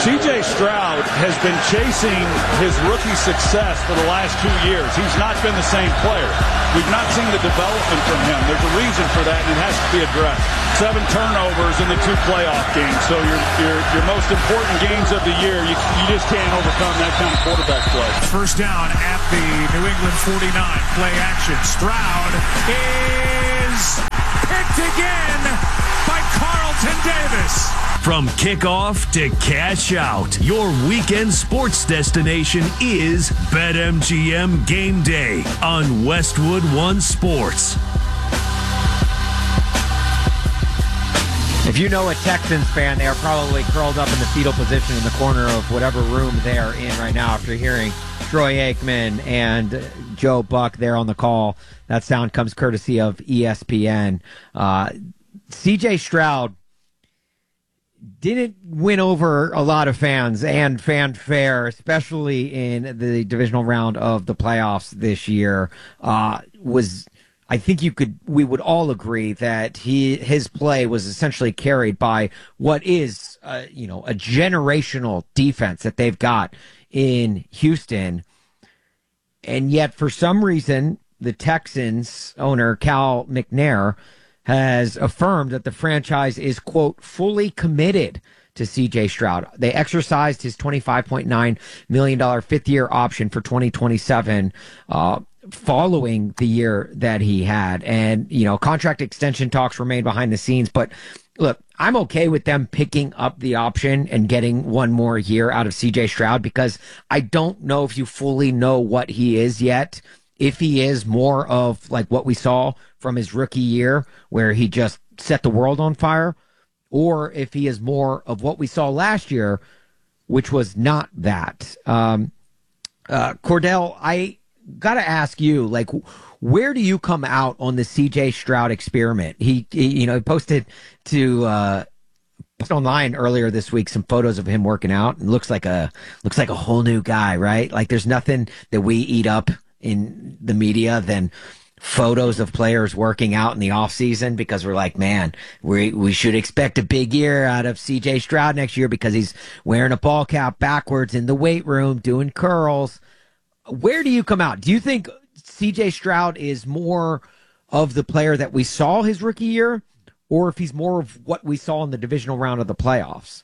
C.J. Stroud has been chasing his rookie success for the last 2 years. He's not been the same player. We've not seen the development from him. There's a reason for that, and it has to be addressed. 7 turnovers in the 2 playoff games. So your most important games of the year, you just can't overcome that kind of quarterback play. First down at the New England 49. Play action. Stroud is picked again by Carlton Davis. From kickoff to cash out, your weekend sports destination is BetMGM Game Day on Westwood One Sports. If you know a Texans fan, they are probably curled up in the fetal position in the corner of whatever room they are in right now after hearing Troy Aikman and Joe Buck there on the call. That sound comes courtesy of ESPN. C.J. Stroud didn't win over a lot of fans and fanfare, especially in the divisional round of the playoffs this year. I think we would all agree that his play was essentially carried by what is, a generational defense that they've got in Houston. And yet, for some reason, the Texans owner, Cal McNair, has affirmed that the franchise is, quote, fully committed to C.J. Stroud. They exercised his $25.9 million fifth-year option for 2027 following the year that he had. And, contract extension talks remain behind the scenes. But, look, I'm okay with them picking up the option and getting one more year out of C.J. Stroud because I don't know if you fully know what he is yet. If he is more of like what we saw from his rookie year where he just set the world on fire, or if he is more of what we saw last year, which was not that. Cordell, I got to ask you, where do you come out on the C.J. Stroud experiment? He posted online earlier this week some photos of him working out and looks like a whole new guy, right? Like there's nothing that we eat up in the media than photos of players working out in the off season because we're like, man, we should expect a big year out of C.J. Stroud next year because he's wearing a ball cap backwards in the weight room doing curls. Where do you come out? Do you think C.J. Stroud is more of the player that we saw his rookie year, or if he's more of what we saw in the divisional round of the playoffs?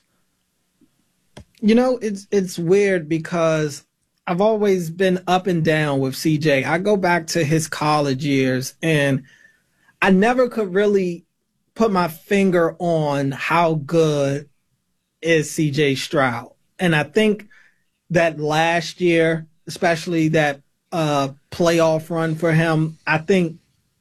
It's weird because I've always been up and down with CJ. I go back to his college years, and I never could really put my finger on how good is CJ Stroud. And I think that last year, especially that playoff run for him, I think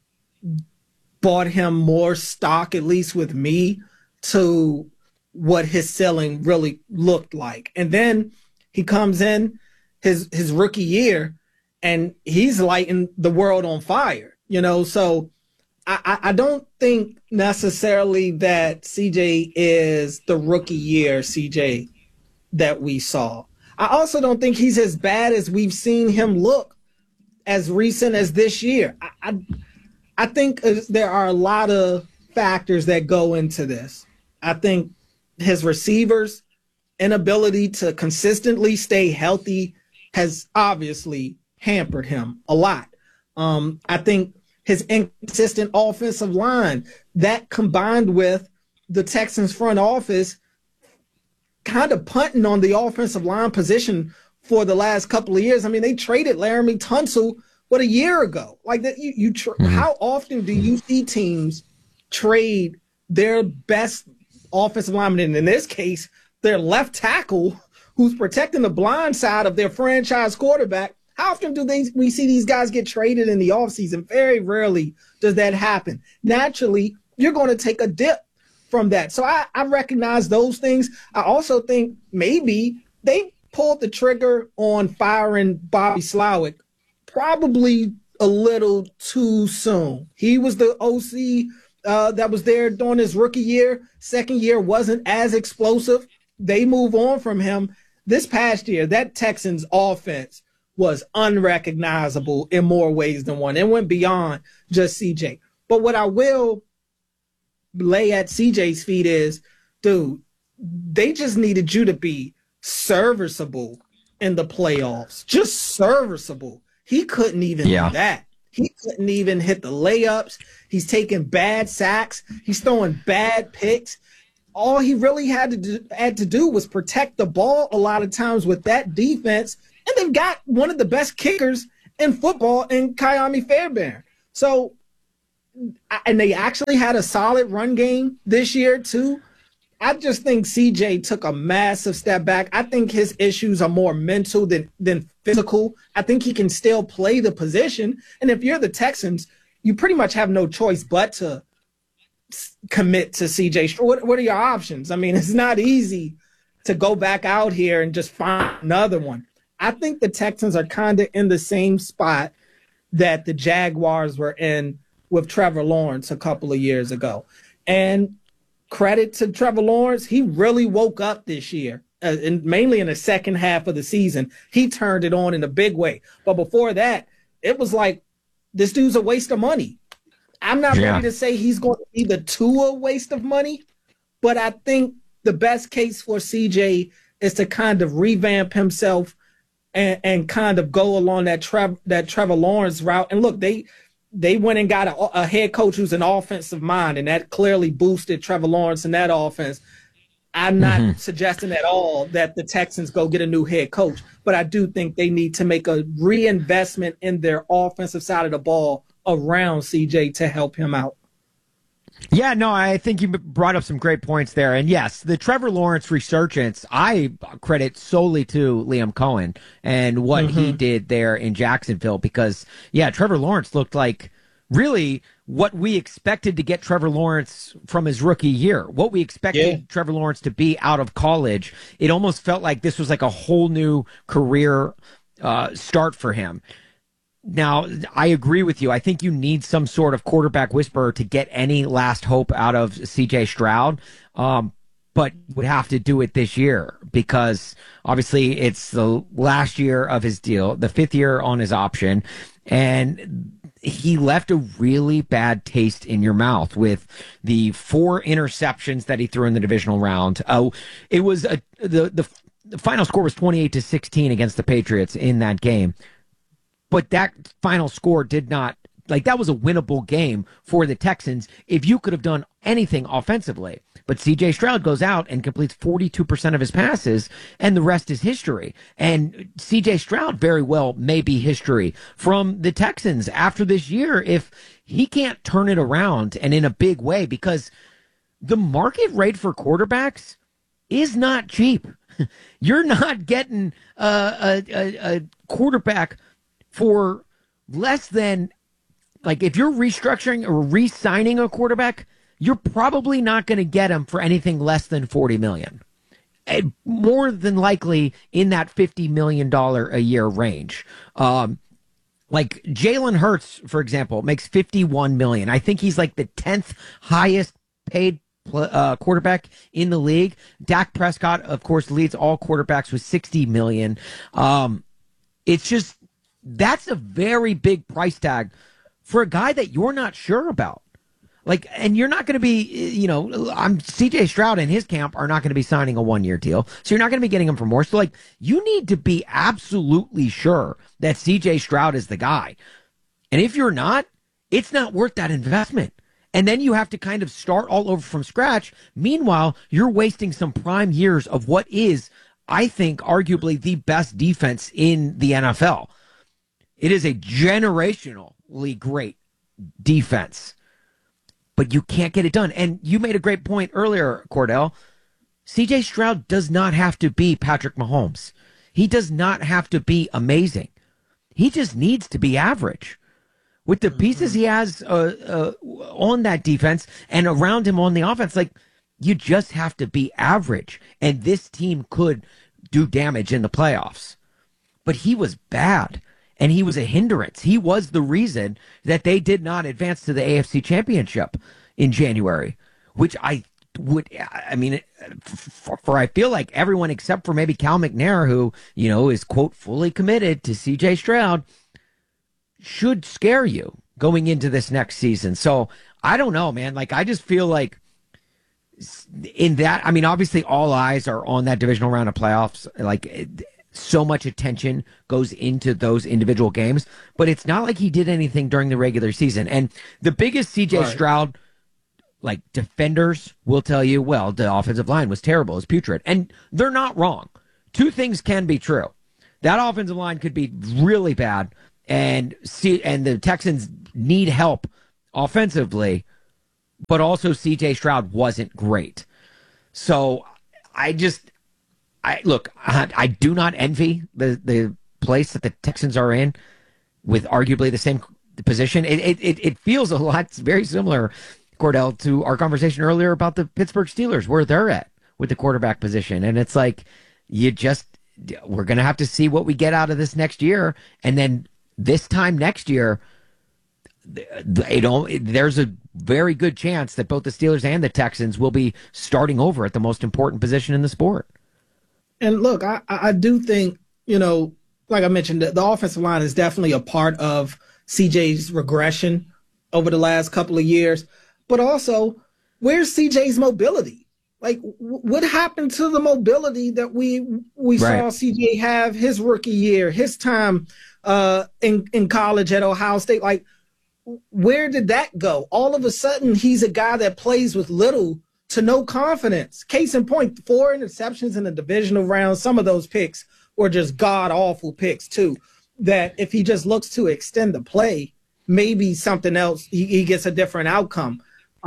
bought him more stock, at least with me, to what his ceiling really looked like. And then he comes in his rookie year and he's lighting the world on fire, so I don't think necessarily that CJ is the rookie year CJ that we saw. I also don't think he's as bad as we've seen him look as recent as this year. I think there are a lot of factors that go into this. I think his receivers' inability to consistently stay healthy has obviously hampered him a lot. I think his inconsistent offensive line, that combined with the Texans front office kind of punting on the offensive line position for the last couple of years. I mean, they traded Laramie Tunsil, a year ago? Like that, how often do you see teams trade their best offensive lineman, and in this case, their left tackle, who's protecting the blind side of their franchise quarterback? How often do we see these guys get traded in the offseason? Very rarely does that happen. Naturally, you're going to take a dip from that. So I recognize those things. I also think maybe they pulled the trigger on firing Bobby Slowick probably a little too soon. He was the OC that was there during his rookie year. Second year wasn't as explosive. They move on from him. This past year, that Texans offense was unrecognizable in more ways than one. It went beyond just CJ. But what I will lay at CJ's feet is, dude, they just needed you to be serviceable in the playoffs. Just serviceable. He couldn't even do that. He couldn't even hit the layups. He's taking bad sacks. He's throwing bad picks. All he really had to do was protect the ball a lot of times with that defense. And they've got one of the best kickers in football in Kayami Fairbairn. So, and they actually had a solid run game this year too. I just think CJ took a massive step back. I think his issues are more mental than physical. I think he can still play the position. And if you're the Texans, you pretty much have no choice but to commit to CJ. What are your options? I mean, it's not easy to go back out here and just find another one. I think the Texans are kind of in the same spot that the Jaguars were in with Trevor Lawrence a couple of years ago. And credit to Trevor Lawrence, he really woke up this year, and mainly in the second half of the season. He turned it on in a big way. But before that, it was like, this dude's a waste of money. I'm not ready to say he's going to be the Tua waste of money, but I think the best case for CJ is to kind of revamp himself and kind of go along that Trevor Lawrence route. And look, they went and got a head coach who's an offensive mind, and that clearly boosted Trevor Lawrence in that offense. I'm not suggesting at all that the Texans go get a new head coach, but I do think they need to make a reinvestment in their offensive side of the ball around CJ to help him out. Yeah, no, I think you brought up some great points there. And yes, the Trevor Lawrence resurgence, I credit solely to Liam Cohen and what he did there in Jacksonville, because, yeah, Trevor Lawrence looked like really what we expected to get Trevor Lawrence from his rookie year, what we expected Trevor Lawrence to be out of college. It almost felt like this was like a whole new career start for him. Now, I agree with you. I think you need some sort of quarterback whisperer to get any last hope out of CJ Stroud, but would have to do it this year because obviously it's the last year of his deal, the 5th year on his option, and he left a really bad taste in your mouth with the 4 interceptions that he threw in the divisional round. It was the final score was 28-16 against the Patriots in that game. But that final score did not, like, that was a winnable game for the Texans if you could have done anything offensively. But CJ Stroud goes out and completes 42% of his passes, and the rest is history. And CJ Stroud very well may be history from the Texans after this year if he can't turn it around and in a big way, because the market rate for quarterbacks is not cheap. You're not getting a quarterback for less than, like, if you're restructuring or re-signing a quarterback, you're probably not going to get him for anything less than $40 million. And more than likely in that $50 million a year range. Like Jalen Hurts, for example, makes $51 million. I think he's like the 10th highest paid quarterback in the league. Dak Prescott, of course, leads all quarterbacks with $60 million. It's just, that's a very big price tag for a guy that you're not sure about. Like, and you're not going to be, CJ Stroud and his camp are not going to be signing a 1-year deal. So you're not going to be getting him for more. So, like, you need to be absolutely sure that CJ Stroud is the guy. And if you're not, it's not worth that investment. And then you have to kind of start all over from scratch. Meanwhile, you're wasting some prime years of what is, I think, arguably the best defense in the NFL. It is a generationally great defense, but you can't get it done. And you made a great point earlier, Cordell. CJ Stroud does not have to be Patrick Mahomes. He does not have to be amazing. He just needs to be average. With the pieces he has on that defense and around him on the offense, like, you just have to be average. And this team could do damage in the playoffs. But he was bad. And he was a hindrance. He was the reason that they did not advance to the AFC Championship in January, which I feel like everyone except for maybe Cal McNair, who, is, quote, fully committed to CJ Stroud, should scare you going into this next season. So I don't know, man. Like, I just feel like in that, I mean, obviously all eyes are on that divisional round of playoffs. So much attention goes into those individual games, but it's not like he did anything during the regular season. And the biggest CJ Stroud, defenders will tell you, well, the offensive line was terrible, it's putrid. And they're not wrong. Two things can be true. That offensive line could be really bad, and the Texans need help offensively, but also CJ Stroud wasn't great. So I do not envy the place that the Texans are in with arguably the same position. It feels a lot very similar, Cordell, to our conversation earlier about the Pittsburgh Steelers, where they're at with the quarterback position. And it's like, we're going to have to see what we get out of this next year. And then this time next year, there's a very good chance that both the Steelers and the Texans will be starting over at the most important position in the sport. And look, I do think, like I mentioned, the offensive line is definitely a part of CJ's regression over the last couple of years. But also, where's CJ's mobility? What happened to the mobility that we saw CJ have his rookie year, his time in college at Ohio State? Where did that go? All of a sudden, he's a guy that plays with little to no confidence. Case in point, 4 interceptions in the divisional round. Some of those picks were just god-awful picks, too, that if he just looks to extend the play, maybe something else, he gets a different outcome.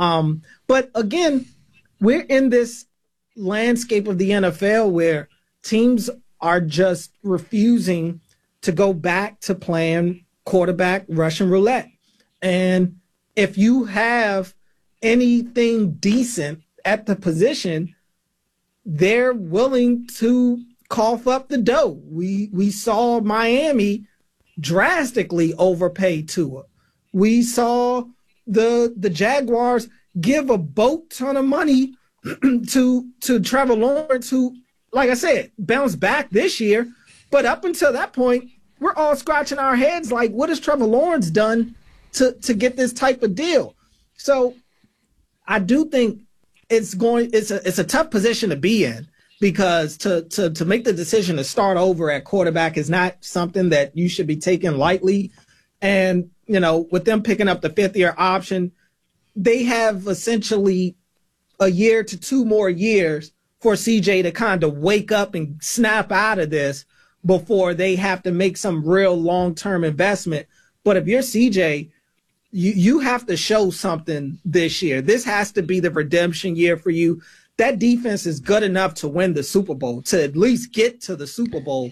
But again, we're in this landscape of the NFL where teams are just refusing to go back to playing quarterback Russian roulette. And if you have anything decent at the position, they're willing to cough up the dough. We saw Miami drastically overpay Tua. We saw the Jaguars give a boat ton of money to Trevor Lawrence, who, like I said, bounced back this year. But up until that point, we're all scratching our heads like, what has Trevor Lawrence done to get this type of deal? So I do think it's a tough position to be in, because to make the decision to start over at quarterback is not something that you should be taking lightly. And, with them picking up the 5th-year option, they have essentially a year to 2 more years for CJ to kind of wake up and snap out of this before they have to make some real long-term investment. But if you're CJ, you have to show something this year. This has to be the redemption year for you. That defense is good enough to win the Super Bowl, to at least get to the Super Bowl.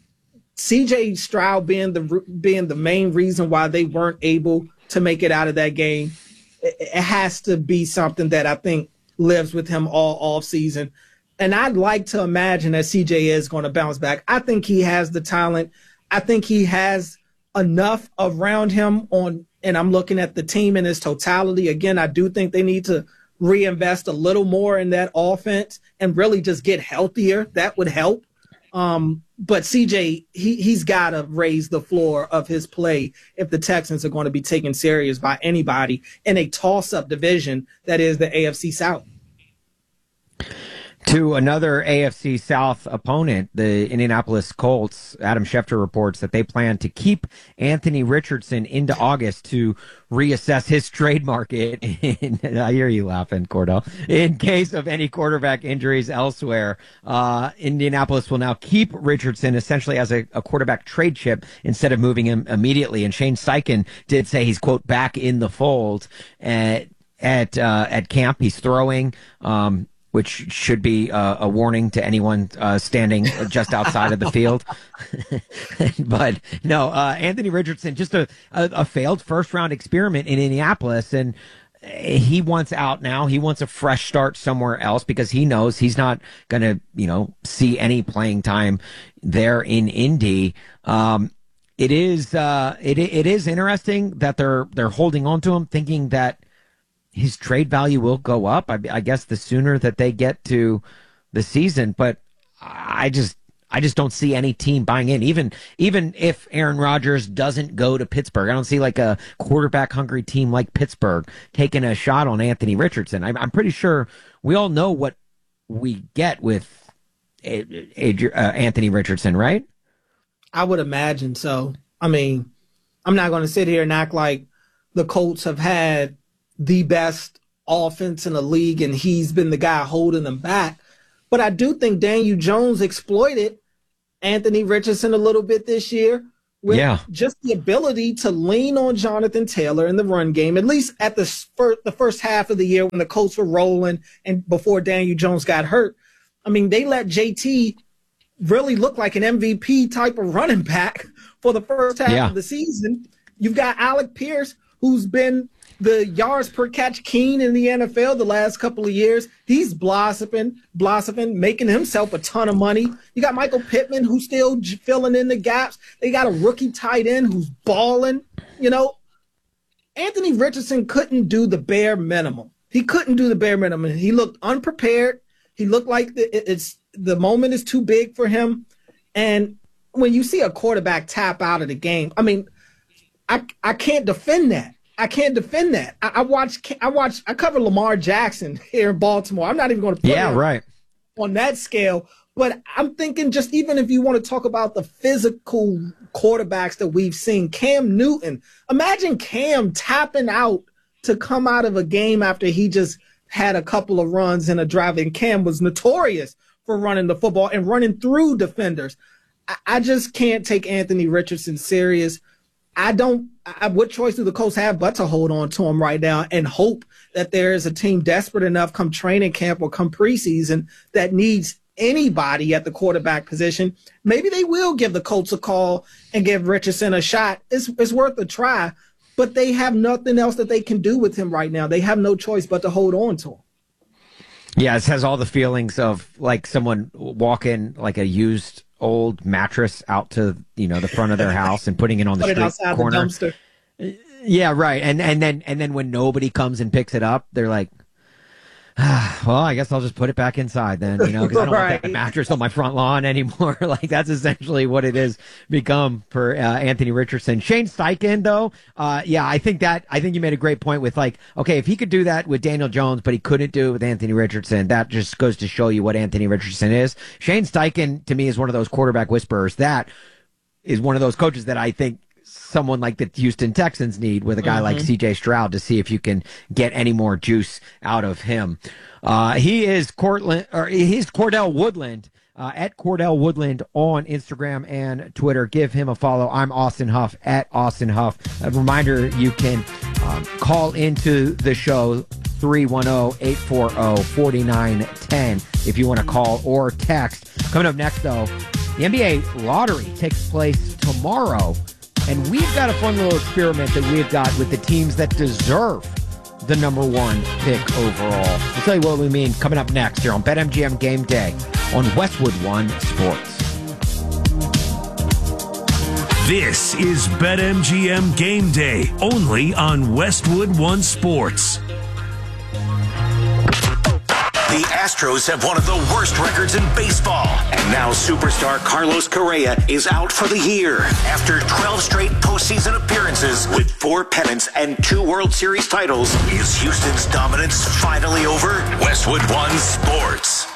CJ Stroud being the main reason why they weren't able to make it out of that game, it has to be something that I think lives with him all season. And I'd like to imagine that CJ is going to bounce back. I think he has the talent. I think he has enough around him and I'm looking at the team in its totality. Again, I do think they need to reinvest a little more in that offense and really just get healthier. That would help. But CJ, he's got to raise the floor of his play if the Texans are going to be taken serious by anybody in a toss-up division that is the AFC South. To another AFC South opponent, the Indianapolis Colts, Adam Schefter reports that they plan to keep Anthony Richardson into August to reassess his trade market. I hear you laughing, Cordell. In case of any quarterback injuries elsewhere, Indianapolis will now keep Richardson essentially as a quarterback trade chip instead of moving him immediately. And Shane Steichen did say he's, quote, back in the fold at camp. He's throwing, which should be a warning to anyone standing just outside of the field. But no, Anthony Richardson, just a failed first-round experiment in Indianapolis, and he wants out now. He wants a fresh start somewhere else because he knows he's not going to, see any playing time there in Indy. It is interesting that they're holding on to him, thinking that his trade value will go up. I guess the sooner that they get to the season, but I I just don't see any team buying in. Even if Aaron Rodgers doesn't go to Pittsburgh, I don't see like a quarterback hungry team like Pittsburgh taking a shot on Anthony Richardson. I'm pretty sure we all know what we get with Anthony Richardson, right? I would imagine so. I mean, I'm not going to sit here and act like the Colts have had the best offense in the league and he's been the guy holding them back. But I do think Daniel Jones exploited Anthony Richardson a little bit this year with just the ability to lean on Jonathan Taylor in the run game, at least at the first half of the year when the Colts were rolling and before Daniel Jones got hurt. I mean, they let JT really look like an MVP type of running back for the first half of the season. You've got Alec Pierce, who's been the yards per catch king in the NFL the last couple of years. He's blossoming, making himself a ton of money. You got Michael Pittman, who's still filling in the gaps. They got a rookie tight end who's balling. You know, Anthony Richardson couldn't do the bare minimum. He looked unprepared. He looked like the moment is too big for him. And when you see a quarterback tap out of the game, I mean, I can't defend that. I cover Lamar Jackson here in Baltimore. I'm not even going to put it on that scale. But I'm thinking just even if you want to talk about the physical quarterbacks that we've seen, Cam Newton, imagine Cam tapping out to come out of a game after he just had a couple of runs in a drive. And Cam was notorious for running the football and running through defenders. I just can't take Anthony Richardson serious. What choice do the Colts have but to hold on to him right now and hope that there is a team desperate enough come training camp or come preseason that needs anybody at the quarterback position? Maybe they will give the Colts a call and give Richardson a shot. It's worth a try, but they have nothing else that they can do with him right now. They have no choice but to hold on to him. Yeah, it has all the feelings of like someone walking like a used old mattress out to the front of their house and putting it on the street corner. The dumpster. Yeah, right. And then when nobody comes and picks it up, they're like, well, I guess I'll just put it back inside then, because I don't want that mattress on my front lawn anymore. Like that's essentially what it is become for Anthony Richardson. Shane Steichen, though, I think you made a great point with like, okay, if he could do that with Daniel Jones, but he couldn't do it with Anthony Richardson, that just goes to show you what Anthony Richardson is. Shane Steichen, to me, is one of those quarterback whisperers. That is one of those coaches that I think someone like the Houston Texans need with a guy like CJ Stroud to see if you can get any more juice out of him. He's Cordell Woodland, at Cordell Woodland on Instagram and Twitter. Give him a follow. I'm Austin Huff at Austin Huff. A reminder, you can call into the show 310-840-4910 if you want to call or text. Coming up next, though, the NBA lottery takes place tomorrow. And we've got a fun little experiment that we've got with the teams that deserve the number one pick overall. We'll tell you what we mean coming up next here on BetMGM Game Day on Westwood One Sports. This is BetMGM Game Day, only on Westwood One Sports. The Astros have one of the worst records in baseball. And now superstar Carlos Correa is out for the year. After 12 straight postseason appearances with 4 pennants and 2 World Series titles, is Houston's dominance finally over? Westwood One Sports.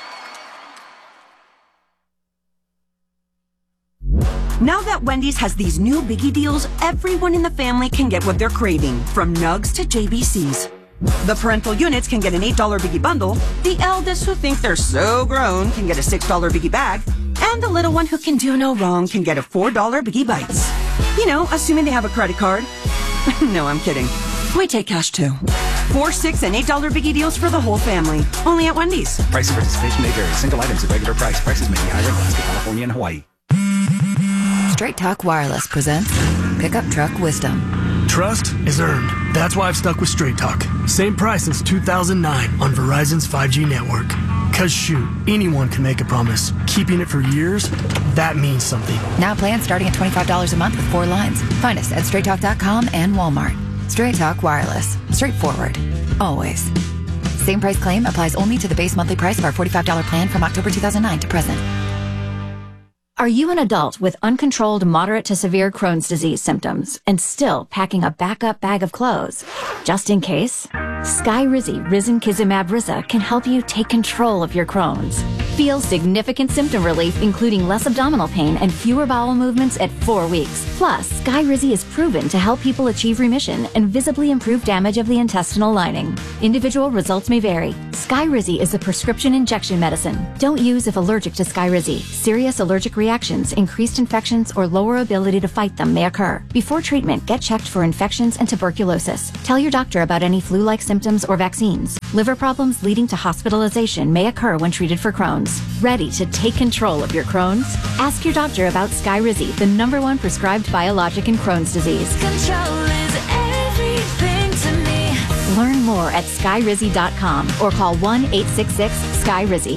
Now that Wendy's has these new biggie deals, everyone in the family can get what they're craving, from nugs to JBCs. The parental units can get an $8 biggie bundle, the eldest who think they're so grown can get a $6 biggie bag, and the little one who can do no wrong can get a $4 biggie bites. Assuming they have a credit card. No, I'm kidding. We take cash too. 4, 6, and $8 biggie deals for the whole family. Only at Wendy's. Price and participation may vary. Single items at regular price. Prices may be higher in Alaska, California, and Hawaii. Straight Talk Wireless presents Pickup Truck Wisdom. Trust is earned. That's why I've stuck with Straight Talk. Same price since 2009 on Verizon's 5G network. Cause shoot, anyone can make a promise. Keeping it for years, that means something. Now plans starting at $25 a month with 4 lines. Find us at straighttalk.com and Walmart. Straight Talk Wireless. Straightforward. Always. Same price claim applies only to the base monthly price of our $45 plan from October 2009 to present. Are you an adult with uncontrolled moderate to severe Crohn's disease symptoms and still packing a backup bag of clothes? Just in case, Skyrizi Risankizumab Riza can help you take control of your Crohn's. Feel significant symptom relief, including less abdominal pain and fewer bowel movements at 4 weeks. Plus, Skyrizi is proven to help people achieve remission and visibly improve damage of the intestinal lining. Individual results may vary. Skyrizi is a prescription injection medicine. Don't use if allergic to Skyrizi. Serious allergic reactions, increased infections, or lower ability to fight them may occur. Before treatment, get checked for infections and tuberculosis. Tell your doctor about any flu-like symptoms or vaccines. Liver problems leading to hospitalization may occur when treated for Crohn's. Ready to take control of your Crohn's? Ask your doctor about Skyrizi, the #1 prescribed biologic in Crohn's disease. Control is everything to me. Learn more at skyrizi.com or call 1-866-SKYRIZI.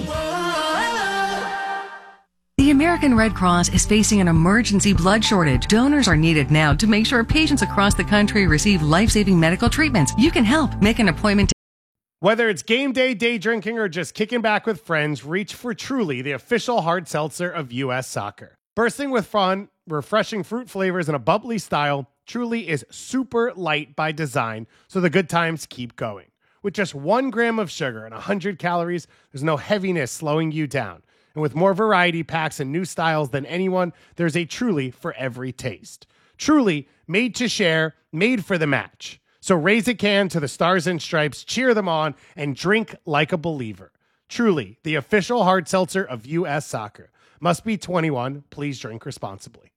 The American Red Cross is facing an emergency blood shortage. Donors are needed now to make sure patients across the country receive life-saving medical treatments. You can help. Make an appointment. Whether it's game day, day drinking, or just kicking back with friends, reach for Truly, the official hard seltzer of U.S. Soccer. Bursting with fun, refreshing fruit flavors, and a bubbly style, Truly is super light by design, so the good times keep going. With just 1 gram of sugar and 100 calories, there's no heaviness slowing you down. And with more variety packs and new styles than anyone, there's a Truly for every taste. Truly, made to share, made for the match. So raise a can to the Stars and Stripes, cheer them on, and drink like a believer. Truly, the official hard seltzer of U.S. Soccer. Must be 21. Please drink responsibly.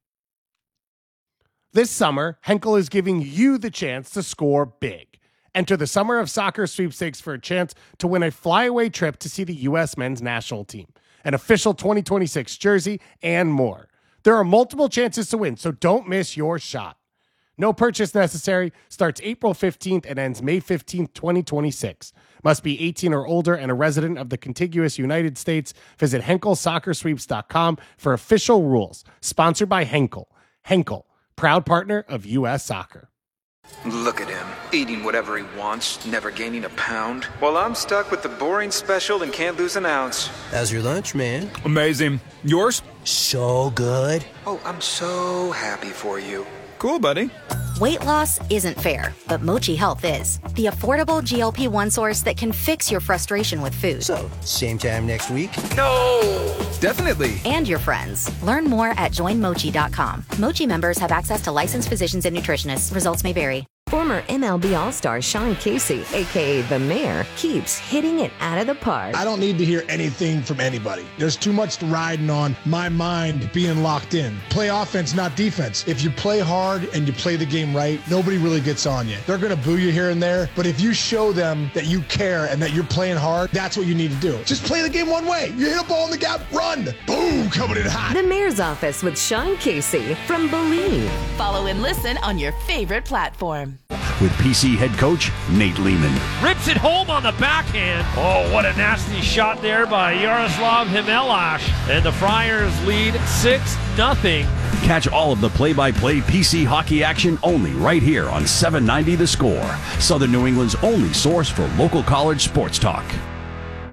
This summer, Henkel is giving you the chance to score big. Enter the Summer of Soccer sweepstakes for a chance to win a flyaway trip to see the U.S. men's national team, an official 2026 jersey, and more. There are multiple chances to win, so don't miss your shot. No purchase necessary. Starts April 15th and ends May 15th, 2026. Must be 18 or older and a resident of the contiguous United States. Visit HenkelSoccerSweeps.com for official rules. Sponsored by Henkel. Henkel, proud partner of U.S. Soccer. Look at him, eating whatever he wants, never gaining a pound. While I'm stuck with the boring special and can't lose an ounce. How's your lunch, man? Amazing. Yours? So good. Oh, I'm so happy for you. Cool, buddy. Weight loss isn't fair, but Mochi Health is. The affordable GLP-1 source that can fix your frustration with food. So, same time next week? No! Definitely. And your friends. Learn more at joinmochi.com. Mochi members have access to licensed physicians and nutritionists. Results may vary. Former MLB All-Star Sean Casey, a.k.a. The Mayor, keeps hitting it out of the park. I don't need to hear anything from anybody. There's too much riding on my mind being locked in. Play offense, not defense. If you play hard and you play the game right, nobody really gets on you. They're going to boo you here and there, but if you show them that you care and that you're playing hard, that's what you need to do. Just play the game one way. You hit a ball in the gap, run. Boom, coming in hot. The Mayor's Office with Sean Casey from Believe. Follow and listen on your favorite platform. With PC head coach Nate Lehman. Rips it home on the backhand. Oh, what a nasty shot there by Yaroslav Himelash. And the Friars lead 6-0. Catch all of the play-by-play PC hockey action only right here on 790 The Score, Southern New England's only source for local college sports talk.